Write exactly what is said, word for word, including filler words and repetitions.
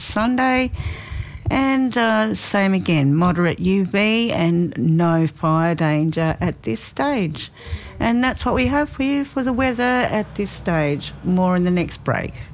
Sunday. And uh, same again, moderate U V and no fire danger at this stage. And that's what we have for you for the weather at this stage. More in the next break.